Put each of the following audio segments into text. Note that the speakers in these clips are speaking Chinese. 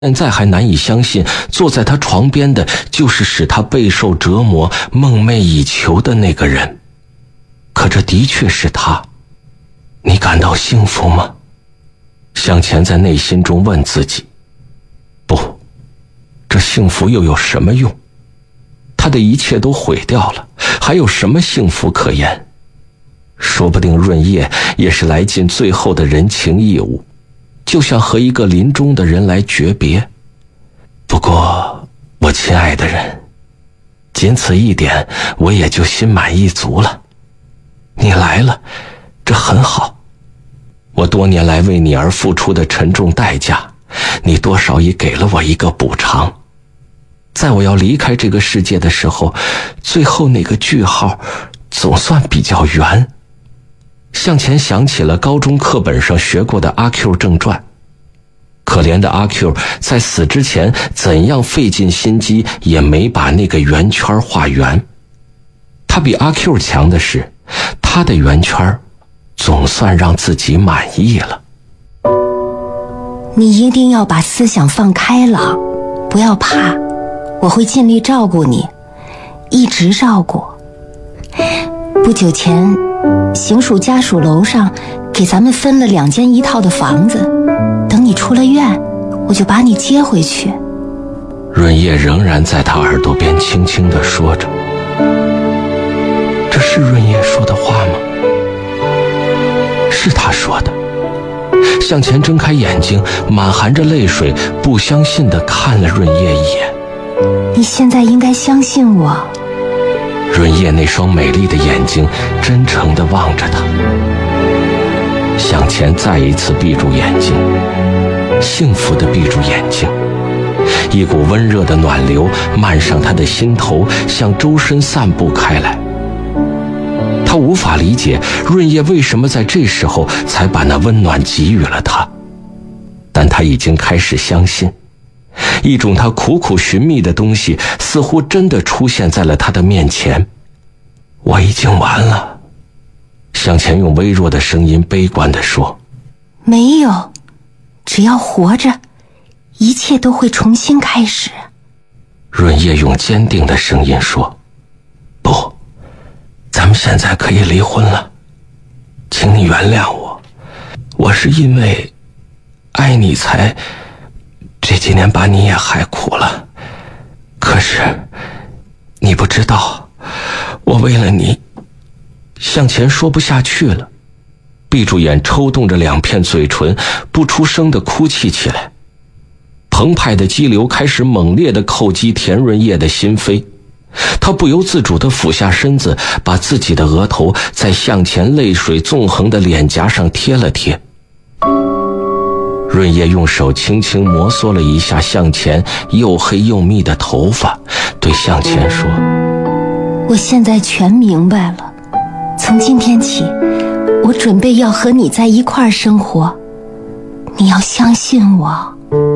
现在还难以相信，坐在他床边的就是使他备受折磨、梦寐以求的那个人。可这的确是他。你感到幸福吗？向前在内心中问自己。不，这幸福又有什么用？他的一切都毁掉了，还有什么幸福可言？说不定润叶也是来尽最后的人情义务，就像和一个临终的人来诀别。不过，我亲爱的人，仅此一点，我也就心满意足了。你来了，这很好。我多年来为你而付出的沉重代价，你多少也给了我一个补偿。在我要离开这个世界的时候，最后那个句号总算比较圆。向前想起了高中课本上学过的阿 Q 正传。可怜的阿 Q 在死之前怎样费尽心机也没把那个圆圈画圆。他比阿 Q 强的是，他的圆圈总算让自己满意了。 你一定要把思想放开朗，不要怕，我会尽力照顾你，一直照顾。不久前，行署家属楼上给咱们分了2间1套的房子，等你出了院，我就把你接回去。 润叶仍然在他耳朵边轻轻地说着。这是润叶说的话吗？是他说的。向前睁开眼睛，满含着泪水，不相信地看了润叶一眼。 你现在应该相信我。 润叶那双美丽的眼睛真诚地望着他。向前再一次闭住眼睛，幸福地闭住眼睛。一股温热的暖流漫上他的心头，向周身散布开来。他无法理解润叶为什么在这时候才把那温暖给予了他，但他已经开始相信，一种他苦苦寻觅的东西似乎真的出现在了他的面前。我已经完了，向前用微弱的声音悲观地说。 没有，只要活着，一切都会重新开始。 润叶用坚定的声音说。不，咱们现在可以离婚了，请你原谅我，我是因为爱你才这几年把你也害苦了。可是你不知道，我为了你。向前说不下去了，闭住眼抽动着2片嘴唇，不出声地哭泣起来。澎湃的激流开始猛烈地叩击田润叶的心扉，他不由自主地俯下身子，把自己的额头在向前泪水纵横的脸颊上贴了贴。润叶用手轻轻摩挲了一下向前又黑又密的头发，对向前说。 我现在全明白了，从今天起，我准备要和你在一块儿生活，你要相信我。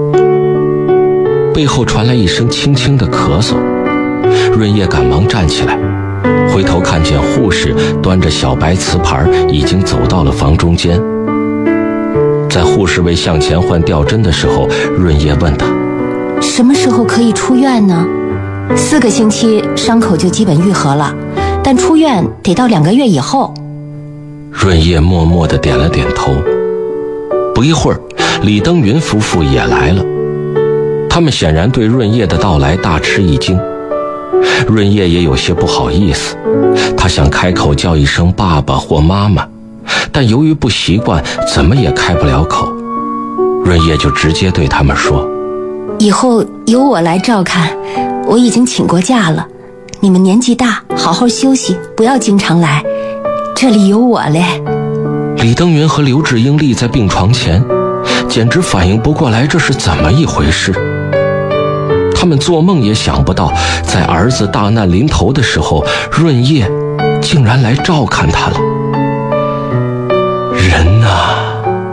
背后传来一声轻轻的咳嗽，润叶赶忙站起来，回头看见护士端着小白瓷盘已经走到了房中间。在护士为向前换吊针的时候，润叶问他， 什么时候可以出院呢？4个星期伤口就基本愈合了，但出院得到2个月以后。 润叶默默地点了点头。不一会儿，李登云夫妇也来了，他们显然对润叶的到来大吃一惊。润叶也有些不好意思，他想开口叫一声爸爸或妈妈，但由于不习惯，怎么也开不了口。润叶就直接对他们说， 以后由我来照看，我已经请过假了，你们年纪大，好好休息，不要经常来，这里有我嘞。 李登云和刘志英立在病床前，简直反应不过来这是怎么一回事。他们做梦也想不到，在儿子大难临头的时候，润叶竟然来照看他了。人啊！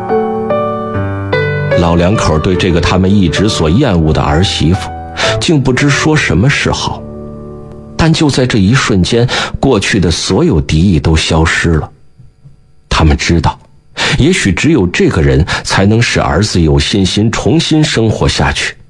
老两口对这个他们一直所厌恶的儿媳妇，竟不知说什么是好。但就在这一瞬间，过去的所有敌意都消失了。他们知道， 也许只有这个人才能使儿子有信心重新生活下去。